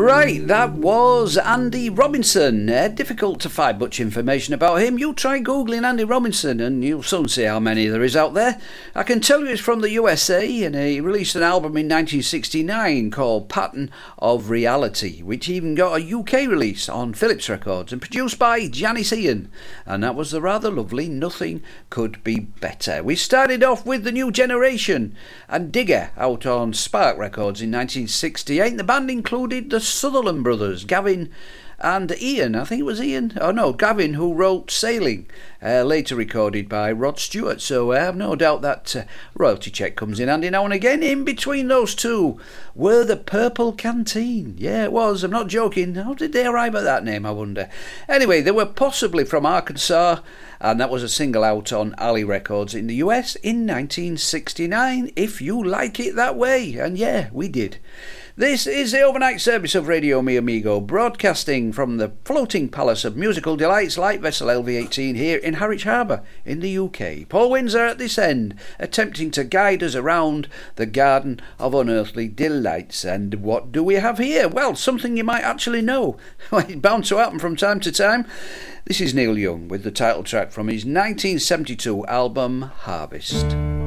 Right, that was Andy Robinson. Difficult to find much information about him. You try googling Andy Robinson and you'll soon see how many there is out there. I can tell you he's from the USA and he released an album in 1969 called Pattern of Reality, which even got a UK release on Philips Records and produced by Janice Ian. And that was the rather lovely Nothing Could Be Better. We started off with The New Generation and Digger out on Spark Records in 1968. The band included the Sutherland brothers, Gavin and Ian. I think it was Ian. Oh no, Gavin, who wrote Sailing, later recorded by Rod Stewart. So I have no doubt that royalty check comes in handy now and again. In between those two were the Purple Canteen. Yeah, it was. I'm not joking. How did they arrive at that name, I wonder? Anyway, they were possibly from Arkansas, and that was a single out on Alley Records in the US in 1969, If You Like It That Way. And yeah, we did. This is the overnight service of Radio Mi Amigo, broadcasting from the floating palace of musical delights, light vessel LV18 here in Harwich Harbour in the UK. Paul Windsor at this end, attempting to guide us around the garden of unearthly delights. And what do we have here? Well, something you might actually know. It's bound to happen from time to time. This is Neil Young with the title track from his 1972 album Harvest.